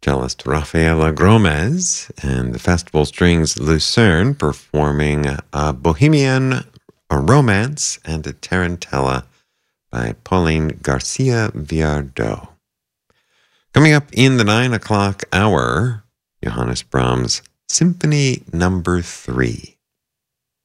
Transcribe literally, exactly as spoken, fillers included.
cellist Rafaela Gomez, and the festival strings Lucerne performing a Bohemian a Romance and a Tarantella by Pauline Garcia Viardot. Coming up in the nine o'clock hour, Johannes Brahms' Symphony Number Three.